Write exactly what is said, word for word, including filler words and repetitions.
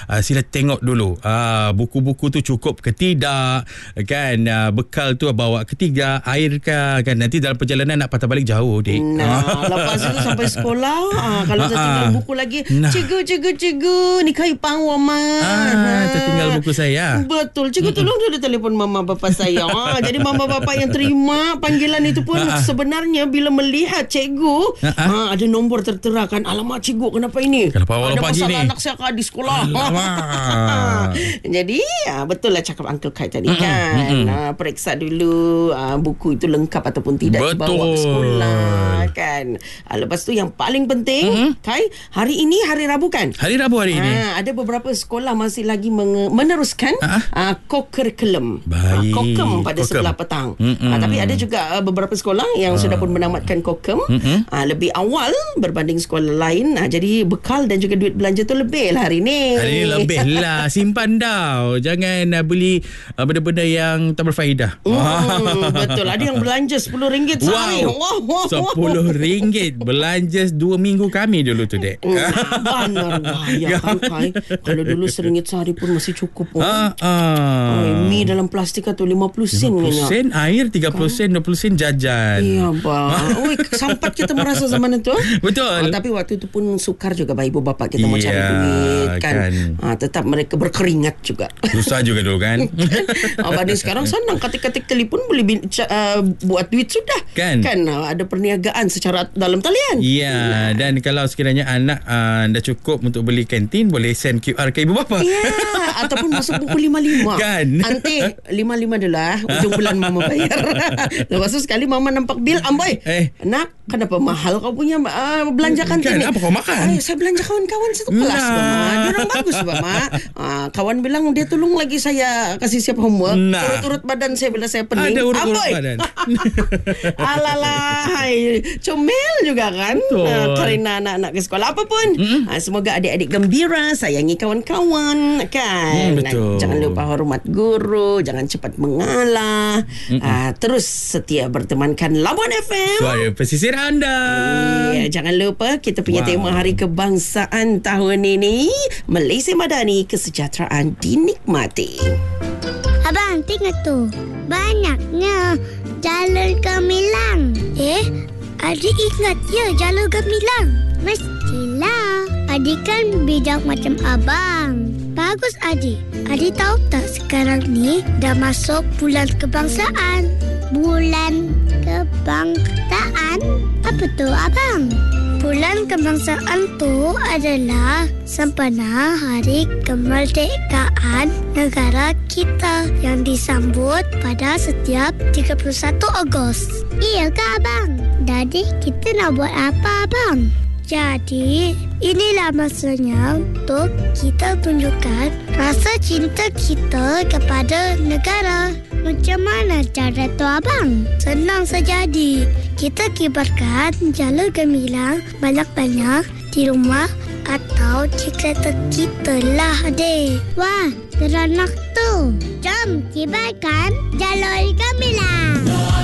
uh, sila tengok dulu uh, buku-buku tu cukup ke tidak, kan, uh, bekal tu bawa ke tidak, air ke, kan, nanti dalam perjalanan nak patah balik jauh, Dik. Nah, lepas itu sampai sekolah, ah, kalau tertinggal buku lagi, nah. cikgu, cikgu, cikgu, ni kai pang mama. Ah, tertinggal buku saya. Betul, cikgu tolong dulu telefon mama bapa saya. Ah, jadi mama bapa yang terima panggilan itu pun sebenarnya bila melihat cikgu, ah, ada nombor tertera kan, alamak cikgu kenapa ini? Kenapa awal ada pagi masalah ni? Anak saya di sekolah. Jadi, ah, betul lah cakap Uncle Kai tadi mm-hmm. kan. Mm-hmm. Ah, periksa dulu ah, buku itu lengkap ataupun tidak betul. dibawa ke sekolah kan. Ah, lepas tu yang paling penting, mm-hmm. Kai, hari ini hari Rabu kan? Hari Rabu hari ini. Ah, ada beberapa sekolah masih lagi menge- meneruskan ah, co-curriculum. Ah, kokem pada kokem. sebelah petang. Mm-hmm. Ah, tapi ada juga uh, beberapa sekolah yang ah. sudah pun menamatkan kokem mm-hmm. ah, lebih awal berbanding sekolah lain. Ah, jadi bekal dan juga duit belanja tu lebih lah hari ni. Hari ni lebih lah. Simpan dah. Jangan uh, beli uh, benda-benda yang tak berfaedah. Mm, betul. Ada yang belanja sepuluh ringgit sehari. Wow. Wow. sepuluh ringgit belanja dua minggu kami dulu tu, Dek. Benar. Ya kan, Kai. Kalau dulu seringgit sehari pun masih cukup. Oh. Ah, ah. Oh, mi dalam plastik tu lima puluh sen. lima puluh sen air, tiga puluh sen, dua puluh sen jajan. Ya, bang. Oi, sampat kita merasa zaman itu. Betul. Ah, tapi waktu itu pun sukar juga bagi ibu bapa kita yeah, mau cari duit kan. kan. Ah, tetap mereka berkeringat juga. Susah juga dulu kan. Ah, banding sekarang senang, ketik-ketik telefon boleh bin, uh, buat duit sudah. Kan. Kan uh, ada perniagaan secara dalam talian. Ya, nah. Dan kalau sekiranya anak uh, dah cukup untuk beli kantin, boleh send Q R ke ibu bapa. Ya, ataupun masuk buku lima lima. Kan. Nanti lima lima dulu lah, ujung bulan mama bayar. Lepas tu sekali mama nampak bil, amboi. Eh. Nak, kenapa mahal kau punya uh, belanja kantin kan, ni? Apa kau makan? Ay, saya belanja kawan-kawan satu kelas, nah. Mama. Dia orang bagus, Mama. Uh, kawan bilang dia tolong lagi saya kasih siap homework. Nah. Urut-urut badan saya bila saya pening. Ada urut-urut badan. Alalah, hai. Comel juga kan. Uh, karena anak-anak ke sekolah apapun. Mm-hmm. Uh, semoga adik-adik gembira, sayangi kawan-kawan kan. Mm, betul. Nah, jangan lupa hormat guru, jangan cepat mengalah. Uh, terus setia bertemankan Labuan F M. Suara pesisir anda. Ya, jangan lupa kita punya wow. tema Hari Kebangsaan tahun ini, Malaysia Madani, kesejahteraan dinikmati. Abang, tengok tu. Banyaknya jalur gemilang. Eh, adik ingat ya jalur gemilang? Mestilah. Adik kan bijak macam abang. Bagus adik. Adik tahu tak sekarang ni dah masuk bulan kebangsaan? Bulan kebangsaan? Apa tu abang? Bulan kebangsaan tu adalah sempena Hari Kemerdekaan negara kita yang disambut pada setiap tiga puluh satu Ogos. Iya ke abang? Jadi kita nak buat apa abang? Jadi, inilah masanya untuk kita tunjukkan rasa cinta kita kepada negara. Macam mana cara tu abang? Senang saja. Kita kibarkan jalur gemilang banyak-banyak di rumah atau di kereta kita lah, adik. Wah, teronak tu. Jom kibarkan jalur gemilang.